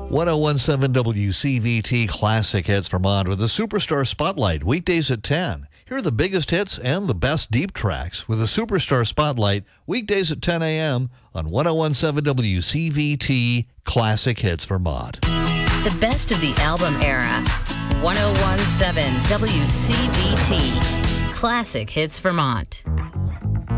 1017 WCVT Classic Hits Vermont with the Superstar Spotlight, weekdays at 10. Here are the biggest hits and the best deep tracks with the Superstar Spotlight, weekdays at 10 a.m. on 1017 WCVT Classic Hits Vermont. The best of the album era. 1017 WCVT Classic Hits Vermont.